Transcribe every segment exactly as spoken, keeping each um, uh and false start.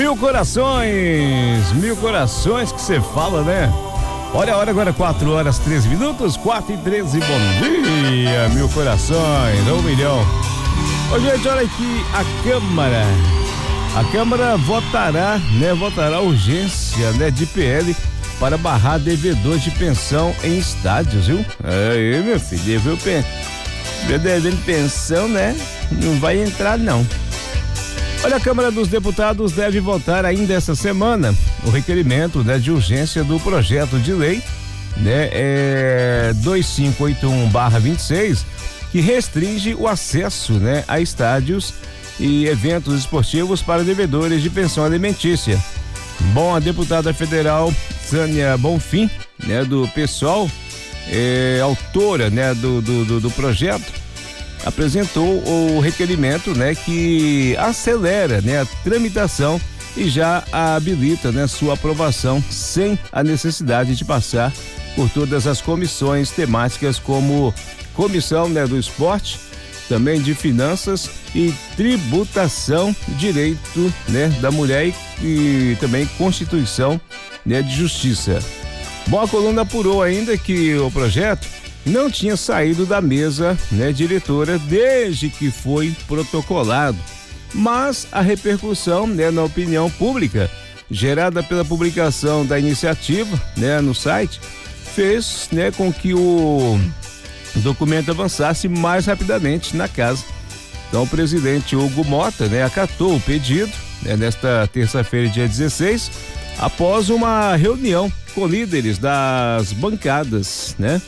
Mil corações, mil corações que você fala, né? Olha a hora agora, quatro horas, treze minutos, quatro e treze, bom dia, mil corações, um milhão. Ô, gente, olha aqui, a Câmara, a Câmara votará, né, votará urgência, né, de P L para barrar devedor de pensão em estádios, viu? Aí, meu filho, deveu devendo pensão, né, não vai entrar, não. Olha, a Câmara dos Deputados deve votar ainda essa semana o requerimento, né, de urgência do projeto de lei, né, é dois cinco oito um barra vinte e seis, que restringe o acesso, né, a estádios e eventos esportivos para devedores de pensão alimentícia. Bom, a deputada federal Sânia Bonfim, né, do PSOL, é, autora, né, do, do, do, do projeto, apresentou o requerimento, né, que acelera, né, a tramitação e já habilita, né, sua aprovação sem a necessidade de passar por todas as comissões temáticas, como comissão, né, do esporte, também de finanças e tributação, direito, né, da mulher e, e também constituição, né, de justiça. Bom, a coluna apurou ainda que o projeto não tinha saído da mesa, né, diretora desde que foi protocolado, mas a repercussão, né, na opinião pública gerada pela publicação da iniciativa, né, no site fez, né, com que o documento avançasse mais rapidamente na casa. Então, o presidente Hugo Mota, né, acatou o pedido, né, nesta terça-feira, dia dezesseis, após uma reunião com líderes das bancadas, né?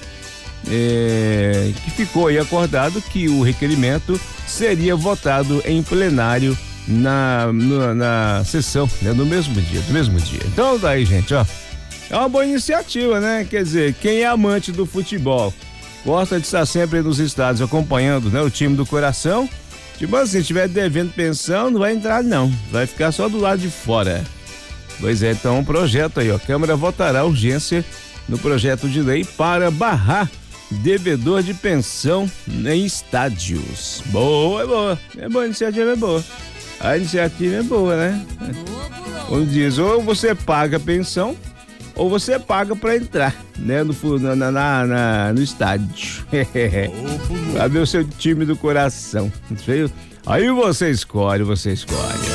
É, que ficou aí acordado que o requerimento seria votado em plenário na, na, na sessão, né, no mesmo dia, do mesmo dia. Então daí, gente, ó, é uma boa iniciativa, né? Quer dizer, quem é amante do futebol, gosta de estar sempre nos estádios acompanhando, né, o time do coração, tipo assim, se tiver devendo pensão, não vai entrar não, vai ficar só do lado de fora. Pois é, então um projeto aí, ó, a Câmara votará urgência no projeto de lei para barrar devedor de pensão em estádios. Boa, é boa. É boa, a iniciativa é boa. A iniciativa é boa, né? Como diz, ou você paga a pensão, ou você paga pra entrar, né? No, na, na, na, no estádio. Pra ver o seu time do coração. Aí você escolhe, você escolhe.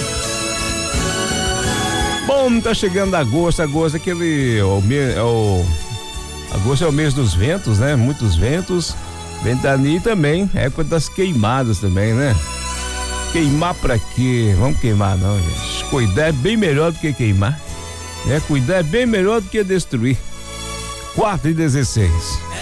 Bom, tá chegando agosto, agosto é aquele... O, é o, agosto é o mês dos ventos, né? Muitos ventos, ventania também, é época das queimadas também, né? Queimar pra quê? Vamos queimar não, gente. Cuidar é bem melhor do que queimar, né? Cuidar é bem melhor do que destruir. quatro e dezesseis.